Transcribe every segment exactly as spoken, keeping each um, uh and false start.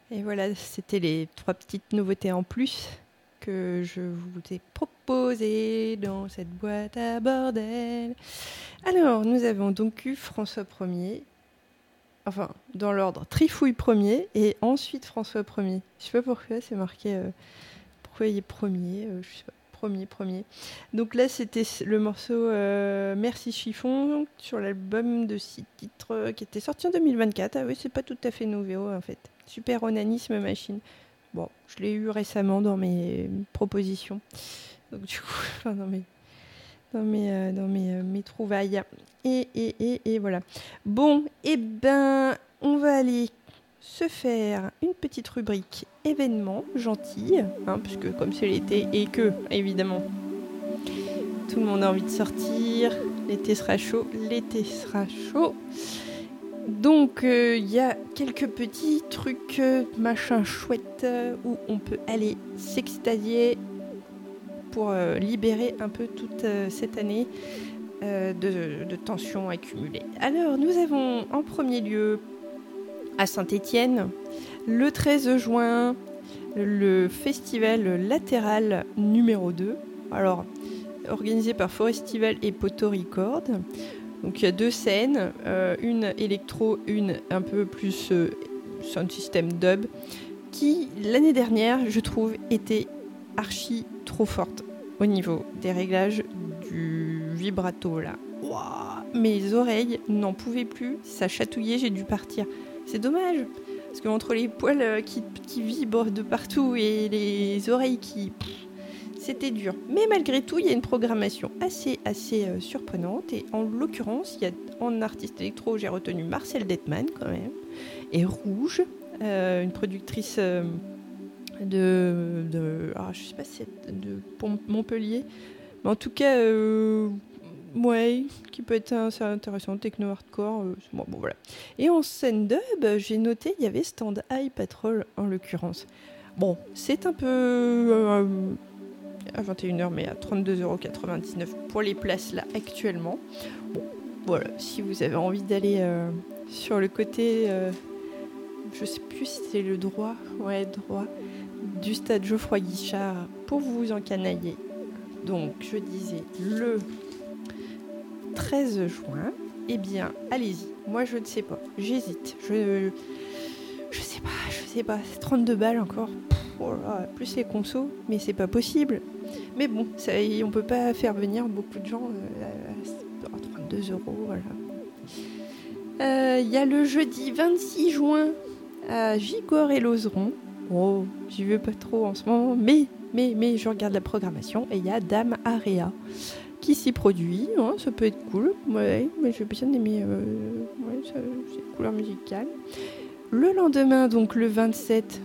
Et voilà, c'était les trois petites nouveautés en plus que je vous ai proposées dans cette boîte à bordel. Alors, nous avons donc eu François Ier, enfin, dans l'ordre, Trifouille Ier et ensuite François Ier. Je sais pas pourquoi c'est marqué, euh, pourquoi il est premier, euh, je sais pas. Premier, premier. Donc là, c'était le morceau euh, Merci Chiffon sur l'album de six titres euh, qui était sorti en deux mille vingt-quatre. Ah oui, c'est pas tout à fait nouveau en fait. Super Onanisme Machine. Bon, je l'ai eu récemment dans mes propositions. Donc du coup, enfin dans mes, dans mes, euh, dans mes, euh, mes trouvailles. Et, et, et, et voilà. Bon, et eh ben, on va aller se faire une petite rubrique événements gentille, hein, puisque comme c'est l'été et que, évidemment, tout le monde a envie de sortir, l'été sera chaud, l'été sera chaud. Donc, il euh, y a quelques petits trucs, euh, machin chouette, euh, où on peut aller s'extasier pour euh, libérer un peu toute euh, cette année euh, de, de tensions accumulées. Alors, nous avons en premier lieu à Saint-Étienne, le treize juin, le festival Latéral numéro deux. Alors, organisé par Forestival et Poto Record. Donc, il y a deux scènes, euh, une électro, une un peu plus euh, sound system dub, qui, l'année dernière, je trouve, était archi trop forte au niveau des réglages du vibrato, là. Wow, mes oreilles n'en pouvaient plus, ça chatouillait, j'ai dû partir. C'est dommage, parce qu'entre les poils qui, qui vibrent de partout et les oreilles qui... Pff, c'était dur. Mais malgré tout, il y a une programmation assez, assez euh, surprenante. Et en l'occurrence, il y a en artiste électro, j'ai retenu Marcel Detman quand même. Et Rouge, euh, une productrice euh, de... de ah, je sais pas si c'est de Montpellier. Mais en tout cas... Euh, Ouais, qui peut être assez intéressant, techno-hardcore. Euh, bon, bon, voilà. Et en scène dub, j'ai noté il y avait Stand Eye Patrol en l'occurrence. Bon, c'est un peu euh, à vingt et une heures, mais à trente-deux euros quatre-vingt-dix-neuf pour les places là actuellement. Bon, voilà, si vous avez envie d'aller euh, sur le côté, euh, je sais plus si c'est le droit, ouais, droit, du stade Geoffroy Guichard pour vous encanailler. Donc, je disais le treize juin, eh bien, allez-y. Moi, je ne sais pas. J'hésite. Je je sais pas, je sais pas. C'est trente-deux balles encore. Pff, oh là, plus les consos, mais c'est pas possible. Mais bon, ça, on peut pas faire venir beaucoup de gens euh, à trente-deux euros, voilà. Il euh, y a le jeudi vingt-six juin à Gigord et Lauseron. Oh, j'y vais pas trop en ce moment, mais, mais, mais je regarde la programmation et il y a Dame Area qui s'y produit, hein, ça peut être cool, ouais, mais j'ai bien aimé, euh, ouais, ça, c'est une couleur musicale. Le lendemain, donc le vingt-sept,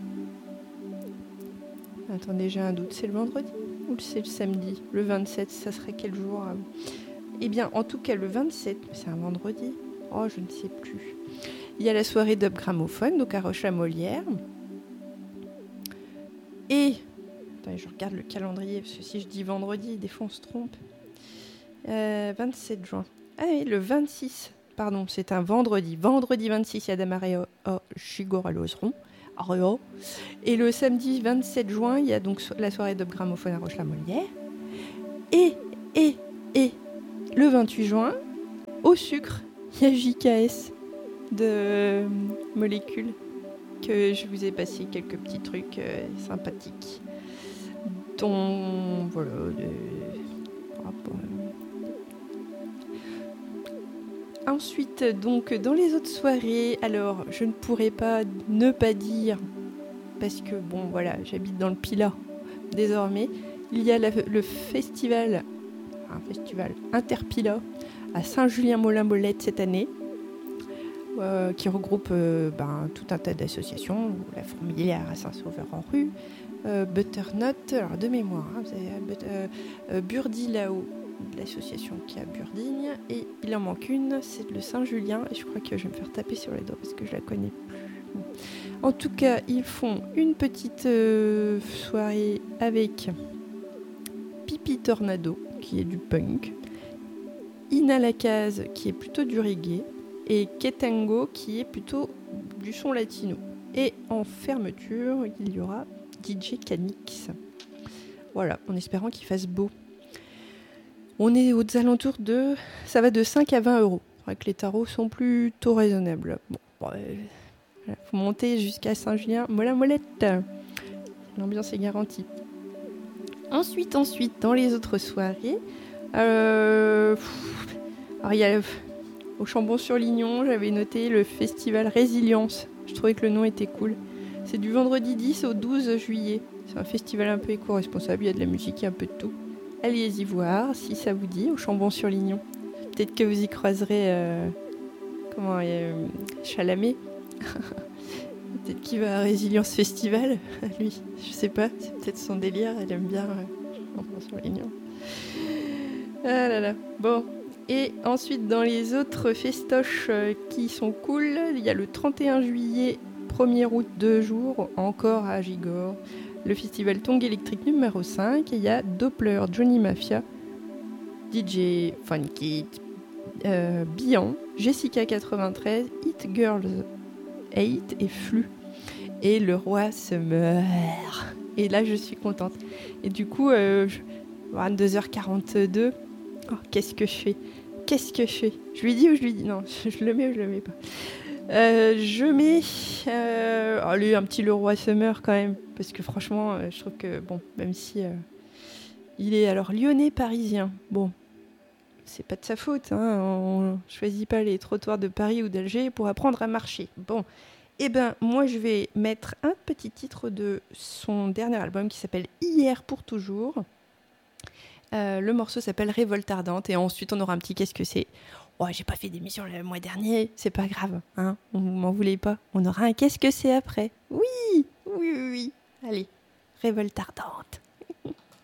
attendez, j'ai un doute, c'est le vendredi ou c'est le samedi? Le vingt-sept, ça serait quel jour? Eh bien, en tout cas, le vingt-sept, c'est un vendredi, oh, je ne sais plus. Il y a la soirée d'Up Gramophone, donc à Roche-la-Molière. Et, attendez, je regarde le calendrier, parce que si je dis vendredi, des fois on se trompe. Euh, vingt-sept juin. Ah oui, le vingt-six, pardon, c'est un vendredi. Vendredi vingt-six, il y a Damaré à Gigord à Lauseron. Et le samedi vingt-sept juin, il y a donc la soirée d'Up Gramophone à Roche-la-Molière. Et, et, et, le vingt-huit juin, au sucre, il y a J K S de Molécules, que je vous ai passé quelques petits trucs euh, sympathiques. Dont, voilà, de... Ensuite, donc, dans les autres soirées, alors, je ne pourrais pas ne pas dire, parce que, bon, voilà, j'habite dans le Pilat, désormais, il y a la, le festival, un festival Interpilat à Saint-Julien-Molin-Molette cette année, euh, qui regroupe euh, ben, tout un tas d'associations, la Fourmilière à Saint-Sauveur-en-Rue, euh, Butternut, alors de mémoire, hein, vous avez euh, euh, Burdi là-haut, l'association qui est à Burdigne, et il en manque une, c'est le Saint-Julien, et je crois que je vais me faire taper sur les doigts parce que je la connais plus. En tout cas, ils font une petite euh, soirée avec Pipi Tornado, qui est du punk, Ina Lacase, qui est plutôt du reggae, et Ketango, qui est plutôt du son latino. Et en fermeture, il y aura D J Canix. Voilà, en espérant qu'il fasse beau. On est aux alentours de... Ça va de cinq à vingt euros. C'est vrai que les tarots sont plutôt raisonnables. Bon, bon euh, faut monter jusqu'à Saint-Julien. Molla molette. L'ambiance est garantie. Ensuite, ensuite, dans les autres soirées, euh, pff, alors il y a au Chambon-sur-Lignon, j'avais noté le festival Résilience. Je trouvais que le nom était cool. C'est du vendredi dix au douze juillet. C'est un festival un peu éco-responsable. Il y a de la musique et un peu de tout. Allez-y voir si ça vous dit, au Chambon-sur-Lignon. Peut-être que vous y croiserez euh, comment euh, Chalamet. Peut-être qu'il va à Résilience Festival, lui. Je sais pas, c'est peut-être son délire. Elle aime bien euh, Chambon-sur-Lignon. Ah là là. Bon. Et ensuite, dans les autres festoches euh, qui sont cool, il y a le trente et un juillet, premier août, deux jours, encore à Gigor. Le festival Tongue électrique numéro cinq, et il y a Doppler, Johnny Mafia, D J Funkit, euh, Bian, Jessica quatre-vingt-treize, Hit Girls huit et Flux. Et le roi se meurt. Et là, je suis contente. Et du coup, euh, vingt-deux heures quarante-deux, oh, qu'est-ce que je fais Qu'est-ce que je fais Je lui dis ou je lui dis non, je le mets ou je le mets pas. Euh, je mets euh, allez, un petit Le Roi se meurt quand même, parce que franchement euh, je trouve que bon, même si euh, il est alors lyonnais parisien, bon c'est pas de sa faute, hein, on choisit pas les trottoirs de Paris ou d'Alger pour apprendre à marcher. Bon, et eh ben moi je vais mettre un petit titre de son dernier album qui s'appelle Hier pour toujours. Euh, le morceau s'appelle Révolte ardente, et ensuite on aura un petit qu'est-ce que c'est. Oh, j'ai pas fait d'émission le mois dernier, c'est pas grave, hein, on m'en voulait pas. On aura un qu'est-ce que c'est après. Oui, oui, oui, oui. Allez, Révolte ardente.